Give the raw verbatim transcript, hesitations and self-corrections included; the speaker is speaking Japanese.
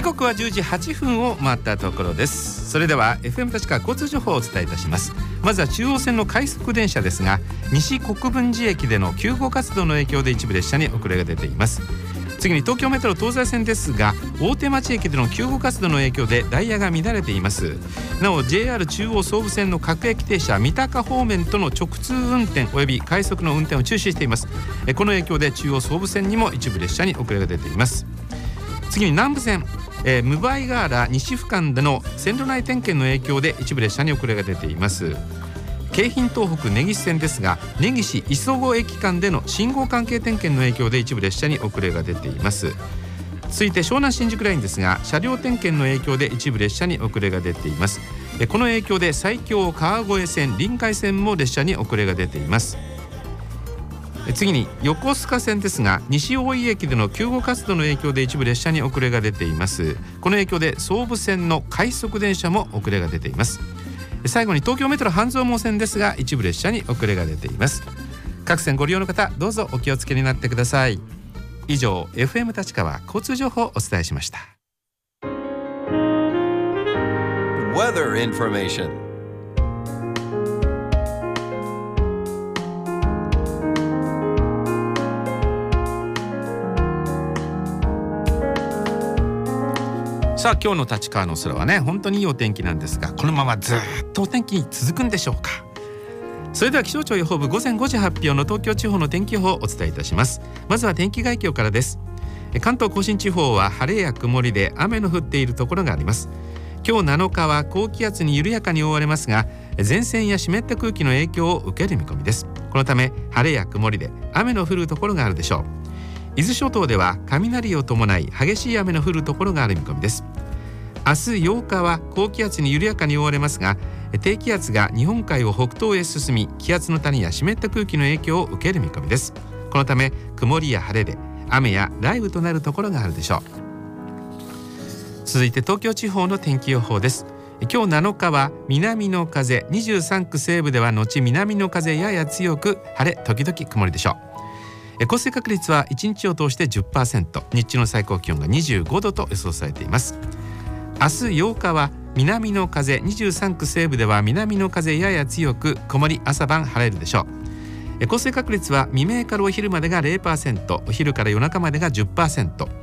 刻はじゅうじはっぷんを回ったところです。それでは エフエム 立川交通情報をお伝えいたします。まずは中央線の快速電車ですが、西国分寺駅での救護活動の影響で一部列車に遅れが出ています。次に東京メトロ東西線ですが、大手町駅での救護活動の影響でダイヤが乱れています。なお ジェイアール 中央総武線の各駅停車三鷹方面との直通運転及び快速の運転を中止しています。この影響で中央総武線にも一部列車に遅れが出ています。次に南武線、えー、向貝ヶ原西府間での線路内点検の影響で一部列車に遅れが出ています。京浜東北根岸線ですが、根岸磯子駅間での信号関係点検の影響で一部列車に遅れが出ています。続いて湘南新宿ラインですが、車両点検の影響で一部列車に遅れが出ています。この影響で埼京川越線臨海線も列車に遅れが出ています。次に横須賀線ですが、西大井駅での救護活動の影響で一部列車に遅れが出ています。この影響で総武線の快速電車も遅れが出ています。最後に東京メトロ半蔵門線ですが、一部列車に遅れが出ています。各線ご利用の方、どうぞお気をつけになってください。以上 エフエム 立川交通情報をお伝えしました。 Weather information。 さあ今日の立川の空はね、本当にいいお天気なんですが、このままずっとお天気続くんでしょうか。それでは気象庁予報部午前ごじ発表の東京地方の天気予報をお伝えいたします。まずは天気概況からです。関東甲信地方は晴れや曇りで雨の降っているところがあります。今日なのかは高気圧に緩やかに覆われますが、前線や湿った空気の影響を受ける見込みです。このため晴れや曇りで雨の降るところがあるでしょう。伊豆諸島では雷を伴い激しい雨の降るところがある見込みです。明日ようかは高気圧に緩やかに覆われますが、低気圧が日本海を北東へ進み、気圧の谷や湿った空気の影響を受ける見込みです。このため曇りや晴れで雨や雷雨となるところがあるでしょう。続いて東京地方の天気予報です。今日なのかは南の風、にじゅうさんく西部では後南の風やや強く、晴れ時々曇りでしょう。降水確率はいちにちを通して じゅっパーセント、 日中の最高気温がにじゅうごどと予想されています。明日ようかは南の風、にじゅうさんく西部では南の風やや強く、曇り朝晩晴れるでしょう。降水確率は未明からお昼までが ゼロパーセント、 お昼から夜中までが じゅっパーセント、